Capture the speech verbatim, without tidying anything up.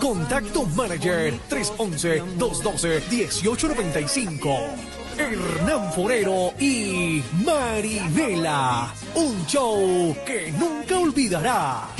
Contacto Manager tres once, dos doce, dieciocho noventa y cinco. Hernán Forero y Marinela. Un show que nunca olvidarás.